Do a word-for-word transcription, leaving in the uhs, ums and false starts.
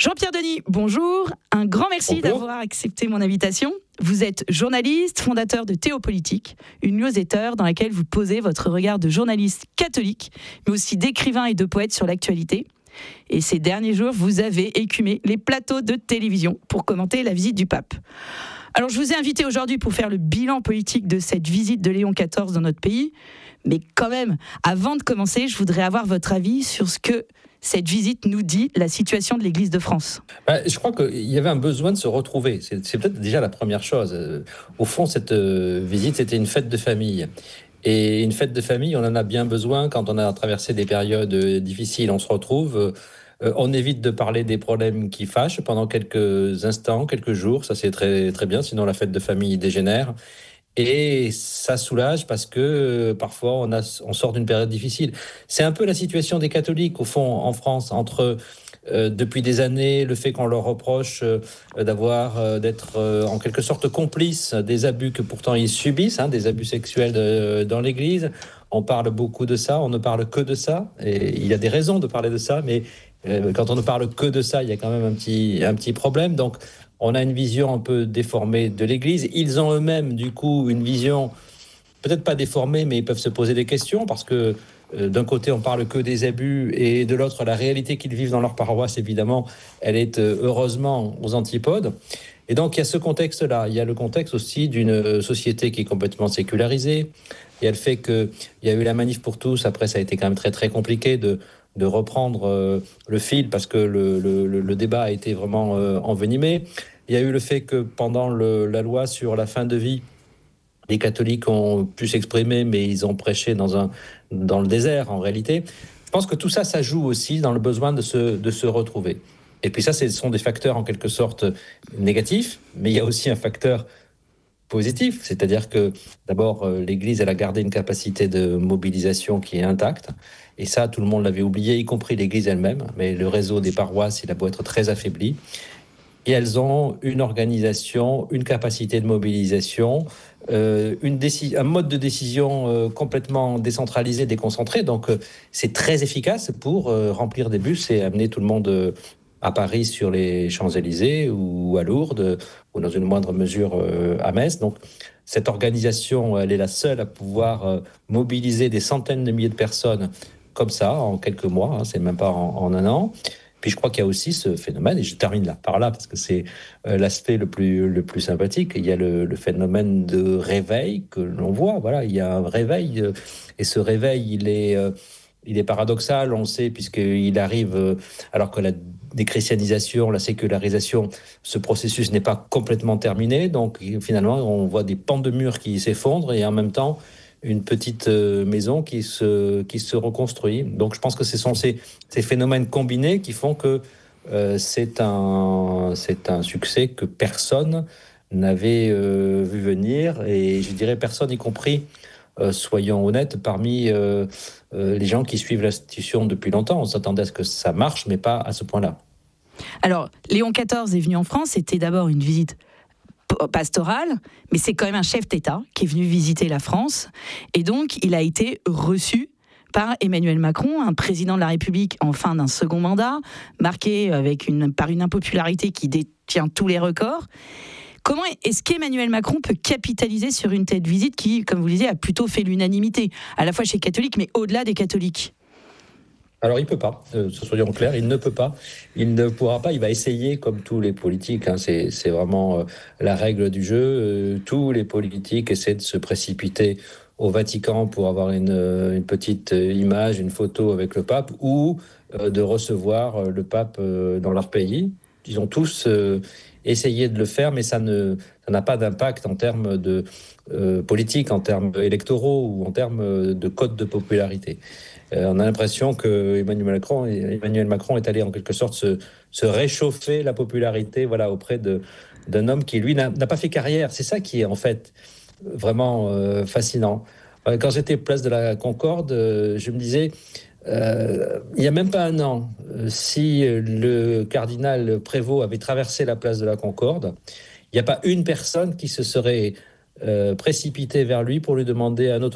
Jean-Pierre Denis, bonjour. Un grand merci Bonjour. d'avoir accepté mon invitation. Vous êtes journaliste, fondateur de Théopolitique, une newsletter dans laquelle vous posez votre regard de journaliste catholique, mais aussi d'écrivain et de poète sur l'actualité. Et ces derniers jours, vous avez écumé les plateaux de télévision pour commenter la visite du pape. Alors, je vous ai invité aujourd'hui pour faire le bilan politique de cette visite de Léon quatorze dans notre pays. Mais quand même, avant de commencer, je voudrais avoir votre avis sur ce que cette visite nous dit, la situation de l'Église de France. Bah, je crois qu'il y avait un besoin de se retrouver. C'est, c'est peut-être déjà la première chose. Au fond, cette euh, visite, c'était une fête de famille. Et une fête de famille, on en a bien besoin quand on a traversé des périodes difficiles. On se retrouve, euh, on évite de parler des problèmes qui fâchent pendant quelques instants, quelques jours. Ça, c'est très, très bien, sinon la fête de famille dégénère. Et ça soulage parce que euh, parfois on, a, on sort d'une période difficile. C'est un peu la situation des catholiques, au fond, en France, entre euh, depuis des années le fait qu'on leur reproche euh, d'avoir, euh, d'être euh, en quelque sorte complices des abus que pourtant ils subissent, hein, des abus sexuels de, dans l'Église. On parle beaucoup de ça, on ne parle que de ça. Et il y a des raisons de parler de ça, mais euh, quand on ne parle que de ça, il y a quand même un petit, un petit problème. Donc, on a une vision un peu déformée de l'Église. Ils ont eux-mêmes, du coup, une vision peut-être pas déformée, mais ils peuvent se poser des questions parce que euh, d'un côté, on parle que des abus et de l'autre, la réalité qu'ils vivent dans leur paroisse, évidemment, elle est euh, heureusement aux antipodes. Et donc, il y a ce contexte-là. Il y a le contexte aussi d'une société qui est complètement sécularisée. Il y a le fait qu'il y a eu la manif pour tous. Après, ça a été quand même très, très compliqué de... de reprendre euh, le fil parce que le, le, le débat a été vraiment euh, envenimé. Il y a eu le fait que pendant le, la loi sur la fin de vie, les catholiques ont pu s'exprimer, mais ils ont prêché dans, un, dans le désert en réalité. Je pense que tout ça, ça joue aussi dans le besoin de se, de se retrouver. Et puis ça, ce sont des facteurs en quelque sorte négatifs, mais il y a aussi un facteur positif, c'est-à-dire que d'abord l'Église elle a gardé une capacité de mobilisation qui est intacte et ça tout le monde l'avait oublié, y compris l'Église elle-même, mais le réseau des paroisses il a beau être très affaibli et elles ont une organisation, une capacité de mobilisation, euh, une déci- un mode de décision euh, complètement décentralisé, déconcentré, donc euh, c'est très efficace pour euh, remplir des bus et amener tout le monde euh, à Paris sur les Champs-Élysées ou à Lourdes ou dans une moindre mesure euh, à Metz. Donc cette organisation, elle est la seule à pouvoir euh, mobiliser des centaines de milliers de personnes comme ça en quelques mois, hein, c'est même pas en, en un an. Puis je crois qu'il y a aussi ce phénomène, et je termine là par là parce que c'est euh, l'aspect le plus le plus sympathique. Il y a le, le phénomène de réveil que l'on voit. Voilà, il y a un réveil euh, et ce réveil, il est euh, il est paradoxal, on le sait, puisqu'il arrive euh, alors que la déchristianisation, la sécularisation, ce processus n'est pas complètement terminé. Donc finalement, on voit des pans de murs qui s'effondrent et en même temps une petite euh, maison qui se, qui se reconstruit. Donc je pense que ce sont ces, ces phénomènes combinés qui font que euh, c'est, un, c'est un succès que personne n'avait euh, vu venir. Et je dirais personne, y compris, euh, soyons honnêtes, parmi euh, euh, les gens qui suivent l'institution depuis longtemps. On s'attendait à ce que ça marche, mais pas à ce point-là. Alors, Léon quatorze est venu en France, c'était d'abord une visite pastorale, mais c'est quand même un chef d'État qui est venu visiter la France. Et donc, il a été reçu par Emmanuel Macron, un président de la République en fin d'un second mandat, marqué avec une, par une impopularité qui détient tous les records. Comment est-ce qu'Emmanuel Macron peut capitaliser sur une telle visite qui, comme vous le disiez, a plutôt fait l'unanimité, à la fois chez les catholiques, mais au-delà des catholiques ? Alors, il ne peut pas, euh, soyons clairs, il ne peut pas. Il ne pourra pas, il va essayer, comme tous les politiques, hein, c'est, c'est vraiment euh, la règle du jeu. Euh, tous les politiques essaient de se précipiter au Vatican pour avoir une, une petite image, une photo avec le pape, ou euh, de recevoir le pape euh, dans leur pays. Ils ont tous euh, essayé de le faire, mais ça, ne, ça n'a pas d'impact en termes de euh, politique, en termes électoraux ou en termes de code de popularité. Euh, on a l'impression que Emmanuel Macron, Emmanuel Macron est allé en quelque sorte se, se réchauffer la popularité, voilà, auprès de, d'un homme qui, lui, n'a, n'a pas fait carrière. C'est ça qui est en fait vraiment euh, fascinant. Quand j'étais place de la Concorde, euh, je me disais, euh, il n'y a même pas un an, euh, si le cardinal Prévost avait traversé la place de la Concorde, il n'y a pas une personne qui se serait euh, précipitée vers lui pour lui demander un auto